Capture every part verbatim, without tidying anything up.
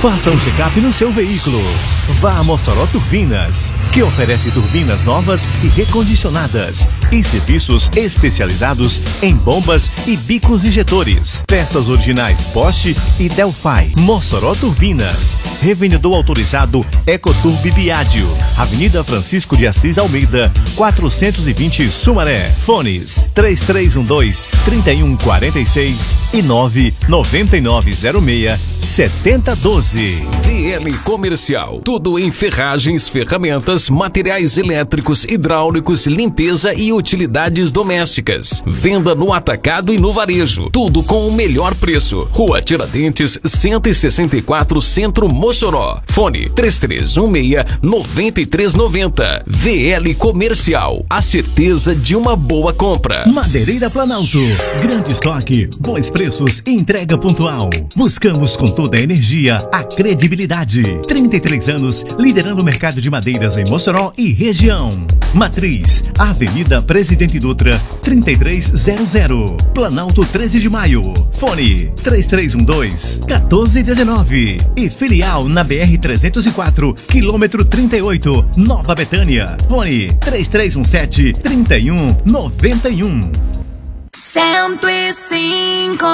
Faça um check-up no seu veículo. Vá a Mossoró Turbinas, que oferece turbinas novas e recondicionadas e serviços especializados em bombas e bicos injetores. Peças originais Bosch e Delphi. Mossoró Turbinas. Revendedor autorizado Ecoturb Biádio. Avenida Francisco de Assis Almeida, quatrocentos e vinte Sumaré. Fones três três um dois, três um quatro seis e nove nove nove zero seis, sete zero um dois. V L Comercial. Tudo em ferragens, ferramentas, materiais elétricos, hidráulicos, limpeza e utilidades domésticas. Venda no atacado e no varejo. Tudo com o melhor preço. Rua Tiradentes, cento e sessenta e quatro, Centro, Mossoró. Fone três três um seis, nove três nove zero. V L Comercial. A certeza de uma boa compra. Madeireira Planalto. Grande estoque, bons preços e entrega pontual. Buscamos com toda a energia a credibilidade. trinta e três anos liderando o mercado de madeiras em Mossoró e região. Matriz, Avenida Presidente Dutra, trinta e três zero zero. Planalto treze de maio. Fone três três um dois, um quatro um nove. E filial na B R trezentos e quatro, quilômetro trinta e oito, Nova Betânia. Fone três três um sete, três um nove um. cento e cinco.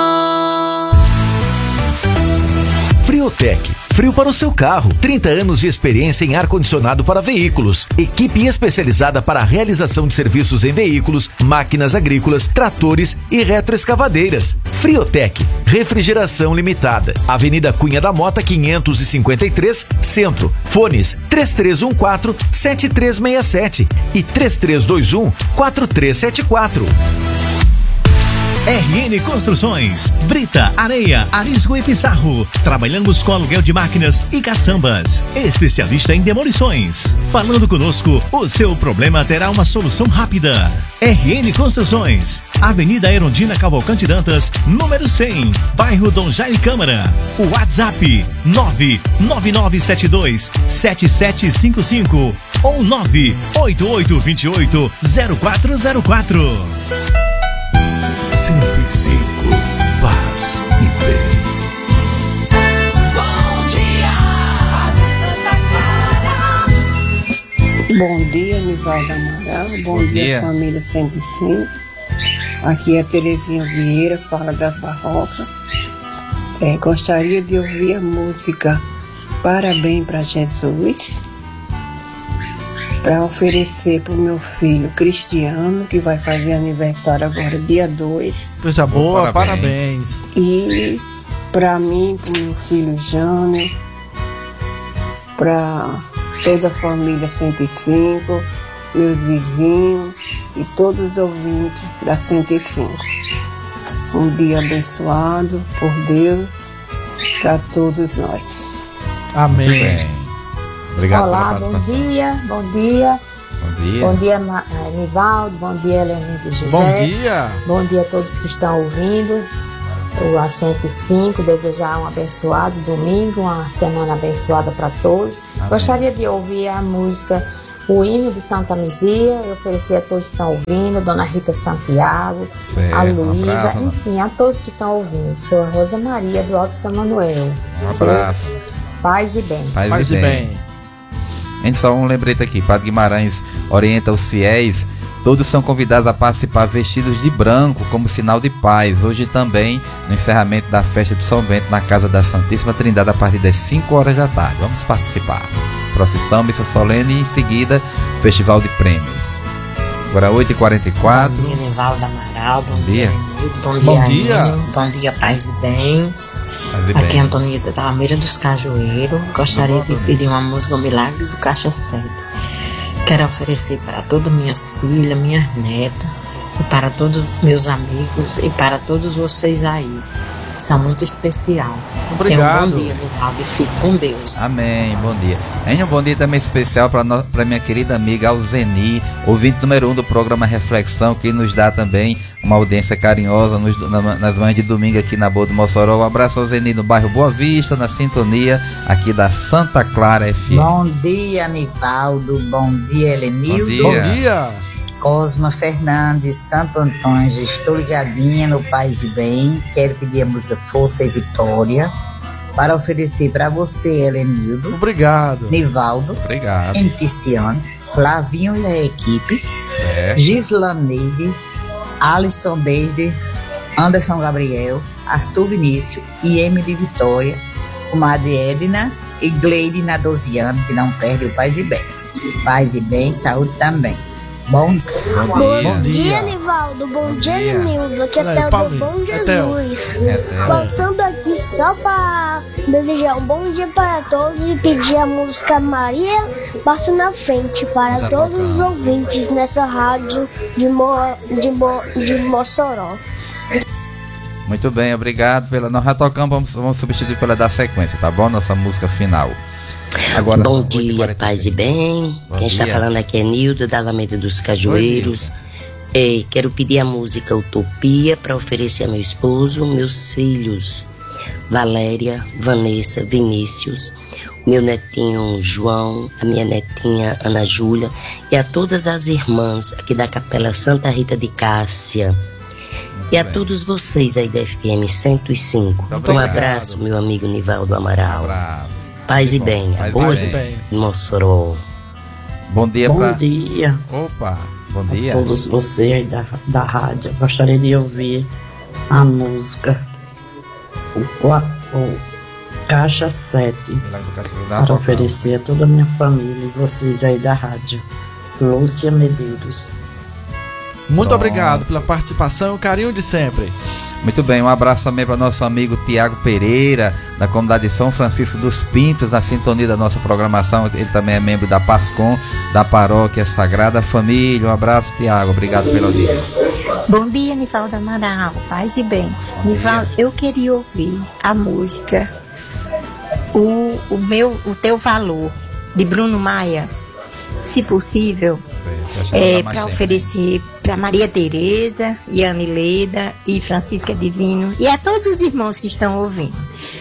Friotec, frio para o seu carro. trinta anos de experiência em ar-condicionado para veículos. Equipe especializada para a realização de serviços em veículos, máquinas agrícolas, tratores e retroescavadeiras. Friotec, refrigeração limitada. Avenida Cunha da Mota, quinhentos e cinquenta e três, Centro. Fones três três um quatro, sete três seis sete e três três dois um, quatro três sete quatro. R N Construções, brita, areia, arisco e pissarro. Trabalhamos com aluguel de máquinas e caçambas. Especialista em demolições. Falando conosco, o seu problema terá uma solução rápida. R N Construções, Avenida Erundina Cavalcante Dantas, número cem, bairro Dom Jaime Câmara. O WhatsApp nove nove nove sete dois, sete sete cinco cinco ou nove oito oito dois oito, zero quatro zero quatro. cento e cinco. Paz e bem. Bom dia, Santa Clara. Bom dia, Nivaldo Amaral. Bom, Bom dia, dia, família cento e cinco. Aqui é Terezinha Vieira, fala das Barrocas. É, gostaria de ouvir a música Parabéns para Jesus, para oferecer para o meu filho Cristiano, que vai fazer aniversário agora, dia dois. Coisa boa, parabéns. parabéns. E para mim, para o meu filho Jânio, para toda a família cento e cinco, meus vizinhos e todos os ouvintes da cento e cinco. Um dia abençoado por Deus para todos nós. Amém. Obrigado. Olá, bom dia, bom dia. Bom dia. Bom dia, Nivaldo, bom dia, Leonildo José. Bom dia. Bom dia a todos que estão ouvindo o A cento e cinco. Desejar um abençoado domingo, uma semana abençoada para todos. Amém. Gostaria de ouvir a música O Hino de Santa Luzia. Eu ofereci a todos que estão ouvindo, Dona Rita Santiago, certo, a Luísa, um enfim, a todos que estão ouvindo. Sou a Rosa Maria do Alto São Manuel. Um abraço. Paz e bem. Paz, Paz e bem. bem. A gente só um lembrete aqui, Padre Guimarães orienta os fiéis, todos são convidados a participar vestidos de branco como sinal de paz, hoje também no encerramento da festa de São Bento na Casa da Santíssima Trindade a partir das cinco horas da tarde. Vamos participar. Procissão, missa solene e em seguida Festival de Prêmios. Agora oito e quarenta e quatro. Bom dia, Nivaldo Amaral. Bom, bom dia, dia. Bom dia, bom dia. Aninho. Bom dia, Paz e Bem. Paz e Aqui bem. é Antonieta da Almeida dos Cajueiros. Gostaria de pedir uma música, O Milagre do Caixa sete. Quero oferecer para todas minhas filhas, minhas netas, e para todos meus amigos e para todos vocês aí. São muito especial. Obrigado. Tenham um bom dia, Nivaldo, e fique com Deus. Amém, bom dia. E um bom dia também especial para minha querida amiga Alzeni, ouvinte número um do programa Reflexão, que nos dá também uma audiência carinhosa nos, na, nas manhãs de domingo aqui na Boa do Mossoró. Um abraço, Alzeni, no bairro Boa Vista, na sintonia aqui da Santa Clara F M. Bom dia, Nivaldo. Bom dia, Helenildo. Bom dia. Bom dia. Cosma Fernandes, Santo Antônio. Estou ligadinha no Paz e Bem. Quero pedir a música Força e Vitória. para oferecer para você, Helenildo. Obrigado. Nivaldo. Obrigado. Empiciano, Flavinho e a equipe. Certo. Gislaneide, Alisson Deide, Anderson Gabriel, Arthur Vinícius e Emily Vitória, comadre Edna e Gleide Nadosiano, que não perde o Paz e Bem. Paz e Bem, saúde também. Bom, Bom dia. Bom dia, Nivaldo. Bom, Bom dia, dia. Nildo. Aqui é Olha aí, Theo do Paulinho. Bom É Theo. Jesus. É Theo. Passando aqui só para desejar um bom dia para todos e pedir a música Maria Passa na Frente para Já todos os tocamos. ouvintes nessa rádio de, Mo, de, Mo, de Mossoró. Muito bem, obrigado pela. Nós já tocamos, vamos, vamos substituir pela da sequência, tá bom? Nossa música final. Agora Bom são oito e dia, quarenta e paz e seis. bem. Bom Quem está dia. falando aqui é Nildo, da Alameda dos Cajueiros. Ei, quero pedir a música Utopia para oferecer a meu esposo, meus filhos, Valéria, Vanessa, Vinícius, meu netinho João, a minha netinha Ana Júlia e a todas as irmãs aqui da Capela Santa Rita de Cássia. E a bem. todos vocês aí da F M cento e cinco. Muito Um obrigado. abraço, meu amigo Nivaldo Amaral. Abraço. Paz e Bom, bem, paz e boa bem. Mossoró. Bom dia Bom pra. dia Opa, bom a dia. todos vocês da, da rádio. Gostaria de ouvir a música o, qua- o Caixa sete Milagre do Cachorro da para Tocando. oferecer a toda a minha família e vocês aí da rádio. Lúcia Medeiros. Muito Pronto. obrigado pela participação e o carinho de sempre. Muito bem, um abraço também para nosso amigo Tiago Pereira, da comunidade de São Francisco dos Pintos, na sintonia da nossa programação. Ele também é membro da PASCOM, da Paróquia Sagrada Família. Um abraço, Tiago. Obrigado pela audiência. Bom dia, Nivaldo Amaral. Paz e bem. Bom Nivaldo, dia. eu queria ouvir a música o, o, meu, o Teu Valor, de Bruno Maia. Se possível, é, para oferecer para Maria Tereza, Yane Leda e Francisca Divino e a todos os irmãos que estão ouvindo.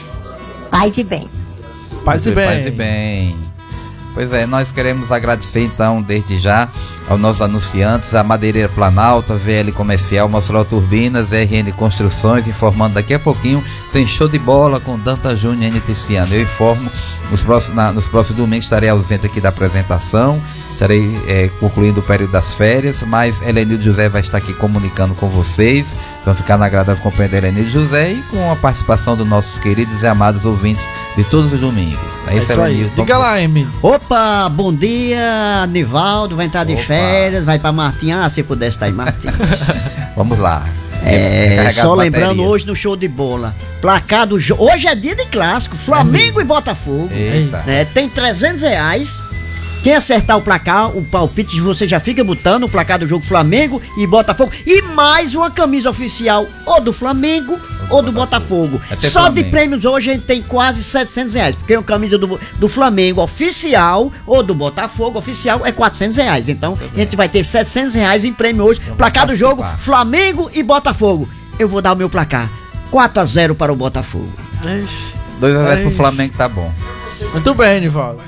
Paz e bem. Paz e bem. Paz e bem. Pois é, nós queremos agradecer então, desde já, aos nossos anunciantes, a Madeireira Planalto, a V L Comercial, Mossoró Turbinas, R N Construções, informando daqui a pouquinho, tem show de bola com Danta Júnior e N Ticiano. Eu informo, nos próximos, na, nos próximos domingos estarei ausente aqui da apresentação, estarei é, concluindo o período das férias, mas Helenildo José vai estar aqui comunicando com vocês, vão ficar na agradável companhia de Helenildo José e com a participação dos nossos queridos e amados ouvintes de todos os domingos. É, É isso, isso aí. Helenildo. Diga lá, Emi. Opa, bom dia, Nivaldo, vai entrar de Opa. férias, vai pra Martim, ah, se pudesse estar em Martim. Vamos lá. É, Recarregar só as lembrando baterias. hoje no show de bola, placar do jogo, hoje é dia de clássico, Flamengo e Botafogo, Eita. né, tem trezentos reais, quem acertar o placar, o palpite você já fica botando o placar do jogo Flamengo e Botafogo, e mais uma camisa oficial ou do Flamengo ou do Botafogo. Vai ser Só Flamengo. de prêmios hoje a gente tem quase setecentos reais, porque a camisa do, do Flamengo oficial ou do Botafogo oficial é quatrocentos reais. Então a gente vai ter setecentos reais em prêmio hoje. Placar do jogo Flamengo e Botafogo. Eu vou dar o meu placar: quatro a zero para o Botafogo. dois a zero pro Ixi. Flamengo tá bom. Muito bem, Nivaldo.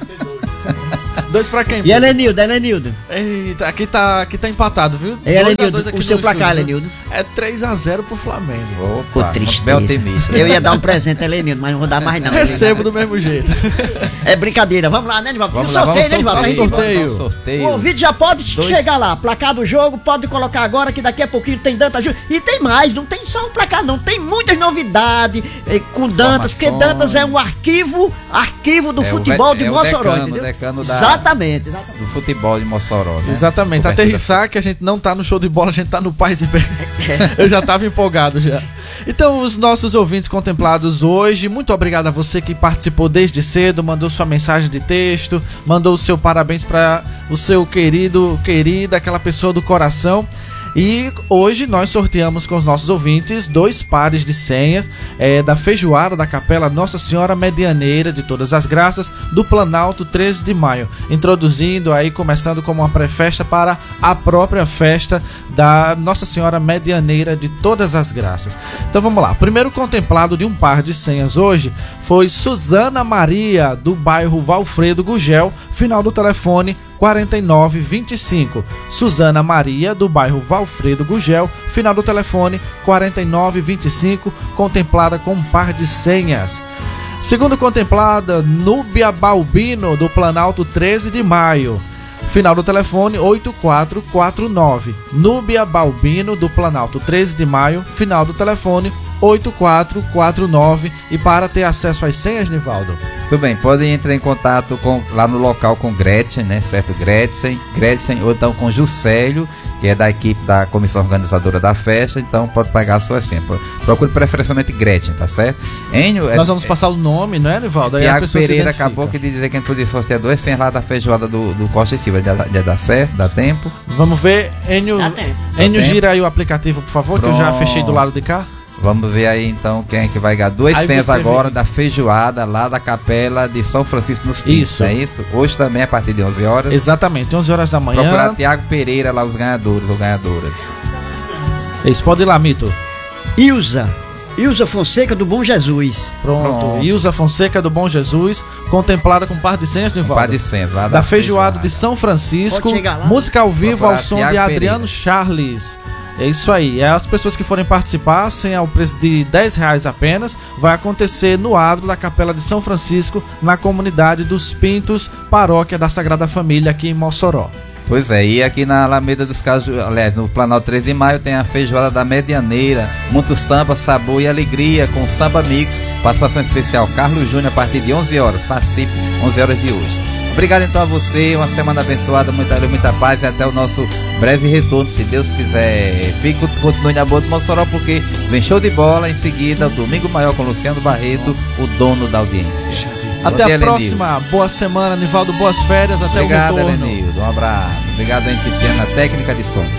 Dois pra quem? E Helenildo, Helenildo? Eita, aqui tá, aqui tá empatado, viu? Ei, dois a Helenildo, dois aqui o no seu estúdio, placar, viu? Helenildo? É três a zero pro Flamengo. Pô, Opa, tristeza. bem otimista. Eu ia dar um presente a Helenildo, mas não vou dar mais não. Recebo do mesmo jeito. É brincadeira, vamos lá, né, Nivaldo? Vamos E o lá, sorteio, vamos né, Nivaldo? sorteio, Aí, vamos ao sorteio. O ouvinte já pode Dois. chegar lá, placar do jogo, pode colocar agora que daqui a pouquinho tem Dantas Júnior. E tem mais, não tem só um placar não, tem muitas novidades eh, com Dantas, porque Informações. Dantas é um arquivo, arquivo do É o futebol ve- de é o Mossoró, decano, entendeu? decano da- Exatamente, exatamente. Do futebol de Mossoró, né? Exatamente, Cobertura. aterrissar que a gente não tá no show de bola, a gente tá no Paz e Bem. Eu já tava empolgado já. Então, os nossos ouvintes contemplados hoje, muito obrigado a você que participou desde cedo, mandou sua mensagem de texto, mandou o seu parabéns para o seu querido, querida, aquela pessoa do coração. E hoje nós sorteamos com os nossos ouvintes dois pares de senhas é, da feijoada da Capela Nossa Senhora Medianeira de Todas as Graças do Planalto treze de maio, introduzindo aí, começando como uma pré-festa para a própria festa da Nossa Senhora Medianeira de Todas as Graças. Então vamos lá, primeiro contemplado de um par de senhas hoje foi Suzana Maria, do bairro Valfredo Gugel, final do telefone quarenta e nove vinte e cinco. Suzana Maria, do bairro Valfredo Gugel, final do telefone quarenta e nove vinte e cinco, contemplada com um par de senhas. Segundo contemplada, Núbia Balbino, do Planalto treze de maio. Final do telefone oito quatro quatro nove. Núbia Balbino, do Planalto treze de maio. Final do telefone oito quatro quatro nove. E para ter acesso às senhas, Nivaldo? Tudo bem, podem entrar em contato com, lá no local com Gretchen, né? Certo? Gretchen, Gretchen, ou então com Juscelio, que é da equipe da comissão organizadora da festa, então pode pagar a sua senha. Procure preferencialmente Gretchen, tá certo? Enio, Nós vamos passar o nome, não é, Nivaldo? Aí Tiago Pereira acabou que de dizer que a gente podia sortear duas senhas lá da feijoada do, do Costa e Silva. Já, já dá certo? Dá tempo? Vamos ver, Enio, Enio gira aí o aplicativo, por favor, Pronto. Que eu já fechei do lado de cá. Vamos ver aí então quem é que vai ganhar duas aí senhas agora vê. Da feijoada lá da Capela de São Francisco nos Pintos, isso. É isso? Hoje também a partir de onze horas. Exatamente, onze horas da manhã. Procurar Tiago Pereira lá, os ganhadores ou ganhadoras. Isso, pode ir lá, Mito. Ilza. Ilza Fonseca do Bom Jesus. Pronto, Pronto. Ilza Fonseca do Bom Jesus, contemplada com um par de senhas, Nivaldo. Um par de senhas, lá da, da feijoada de São Francisco. Música ao vivo Procurar ao som Thiago de Adriano Pereira. Charles. É isso aí, é as pessoas que forem participar, sem ao preço de dez reais apenas, vai acontecer no adro da Capela de São Francisco, na comunidade dos Pintos, paróquia da Sagrada Família, aqui em Mossoró. Pois é, e aqui na Alameda dos Cajueiros, aliás, no Planalto treze de maio, tem a feijoada da Medianeira, muito samba, sabor e alegria, com samba mix, participação especial, Carlos Júnior, a partir de onze horas, participe, onze horas de hoje. Obrigado então a você, uma semana abençoada, muita luz, muita paz e até o nosso breve retorno, se Deus quiser. Fique, continue na boa de Mossoró, porque vem show de bola em seguida, Domingo Maior com Luciano Barreto, o dono da audiência. Até dia, a próxima, Lenildo. Boa semana, Nivaldo, boas férias, até Obrigado, o retorno. Obrigado, Lenildo, um abraço. Obrigado, Henrique, na técnica de som.